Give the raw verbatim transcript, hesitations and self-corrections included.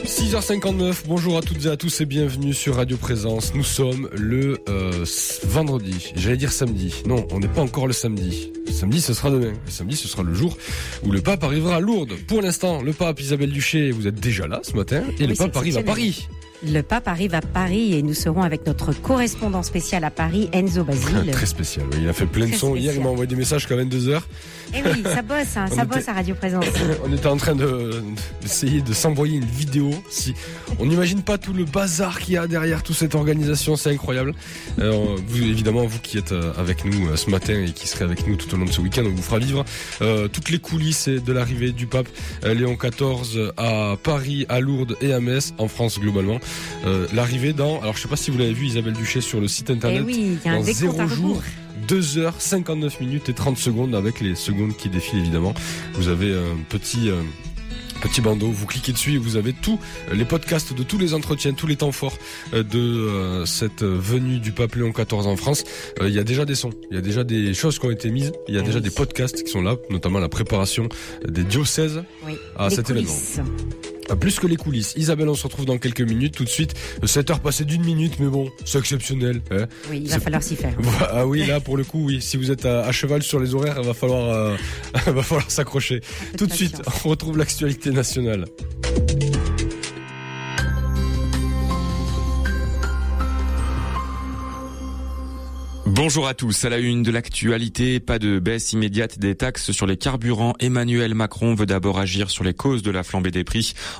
six heures cinquante-neuf, bonjour à toutes et à tous et bienvenue sur Radio Présence. Nous sommes le euh, vendredi, j'allais dire samedi. Non, on n'est pas encore le samedi. Le samedi, ce sera demain. Le samedi, ce sera le jour où le pape arrivera à Lourdes. Pour l'instant, le pape Isabelle Duché, vous êtes déjà là ce matin. Et oui, le pape arrive à Paris. Le pape arrive à Paris et nous serons avec notre correspondant spécial à Paris, Enzo Basile. Très spécial, oui. Il a fait plein Très de sons. spécial. Hier, il m'a envoyé des messages qu'à vingt-deux heures. Eh oui, ça bosse, hein, ça était... bosse à Radio Présence. On était en train de, d'essayer de s'envoyer une vidéo. Si on n'imagine pas tout le bazar qu'il y a derrière toute cette organisation, c'est incroyable. Euh, vous, évidemment, vous qui êtes avec nous ce matin et qui serez avec nous tout au long de ce week-end, on vous fera vivre euh, toutes les coulisses de l'arrivée du pape euh, Léon quatorze à Paris, à Lourdes et à Metz, en France globalement. Euh, l'arrivée dans, alors je sais pas si vous l'avez vu, Isabelle Duché sur le site internet. Eh oui, il y a un décompte à rebours. deux heures cinquante-neuf minutes et trente secondes avec les secondes qui défilent évidemment. Vous avez un petit euh, petit bandeau, vous cliquez dessus et vous avez tous les podcasts de tous les entretiens, tous les temps forts de euh, cette venue du pape Léon quatorze en France. Euh, il y a déjà des sons, il y a déjà des choses qui ont été mises, il y a déjà des podcasts qui sont là, notamment la préparation des diocèses oui, à cet coulisses. événement. Plus que les coulisses. Isabelle, on se retrouve dans quelques minutes. Tout de suite, sept heures passées d'une minute, mais bon, c'est exceptionnel. Hein, oui, il va c'est... falloir s'y faire. Ah oui, là, pour le coup, oui. Si vous êtes à, à cheval sur les horaires, il va falloir, euh, va falloir s'accrocher. Tout de suite, on retrouve l'actualité nationale. Bonjour à tous. À la une de l'actualité, pas de baisse immédiate des taxes sur les carburants. Emmanuel Macron veut d'abord agir sur les causes de la flambée des prix